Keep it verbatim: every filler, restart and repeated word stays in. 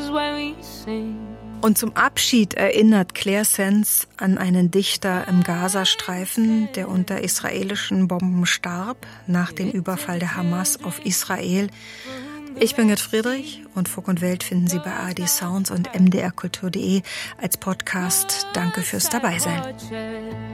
Und zum Abschied erinnert Claire Sands an einen Dichter im Gazastreifen, der unter israelischen Bomben starb, nach dem Überfall der Hamas auf Israel. Ich bin Gerd Friedrich und Funk und Welt finden Sie bei A R D Sounds und m d r kultur punkt d e als Podcast. Danke fürs Dabeisein.